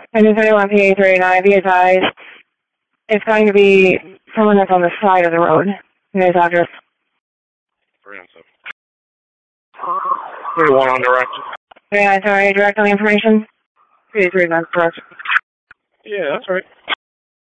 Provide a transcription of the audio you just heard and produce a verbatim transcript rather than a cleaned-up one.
I just thirty-one P A thirty-nine, be advised. It's going to be someone that's on the side of the road. His address. three nine seven. thirty-one on direct. thirty-nine, sorry, direct on the information? three three, that's correct. Yeah, that's right.